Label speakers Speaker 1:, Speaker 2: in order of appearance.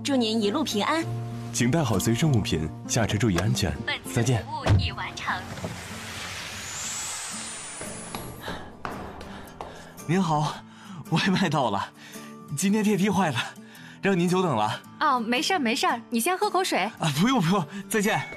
Speaker 1: 祝您一路平安。
Speaker 2: 请带好随身物品，下车注意安全。再见。
Speaker 3: 服务已完成。
Speaker 4: 您好，外卖到了，今天电梯坏了，让您久等了。
Speaker 3: 哦，没事儿没事儿，你先喝口水。
Speaker 4: 啊，不用，再见。